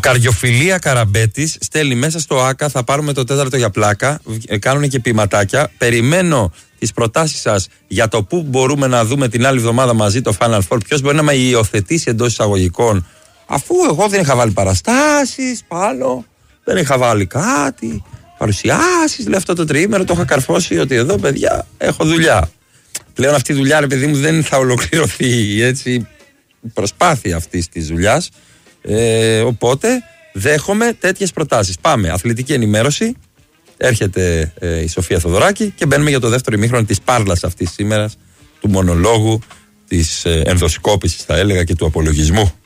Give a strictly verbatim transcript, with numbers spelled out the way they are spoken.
Καρδιοφιλία Καραμπέτης στέλνει μέσα στο ΆΚΑ. Θα πάρουμε το τέταρτο για πλάκα. Κάνουν και ποιηματάκια. Περιμένω τις προτάσεις σας για το πού μπορούμε να δούμε την άλλη εβδομάδα μαζί το Final Four. Ποιος μπορεί να με υιοθετήσει εντός εισαγωγικών, αφού εγώ δεν είχα βάλει παραστάσεις πάνω, δεν είχα βάλει κάτι, παρουσιάσεις. Λέει αυτό το τριήμερο το είχα καρφώσει ότι εδώ, παιδιά, έχω δουλειά. Πλέον αυτή η δουλειά, ρε παιδί μου, δεν θα ολοκληρωθεί έτσι η προσπάθεια αυτής της δουλειάς. Ε, οπότε δέχομαι τέτοιες προτάσεις. Πάμε, αθλητική ενημέρωση. Έρχεται ε, η Σοφία Θοδωράκη και μπαίνουμε για το δεύτερο ημίχρονο της πάρλας αυτής σήμερα, του μονολόγου, της ε, ενδοσκόπησης θα έλεγα και του απολογισμού.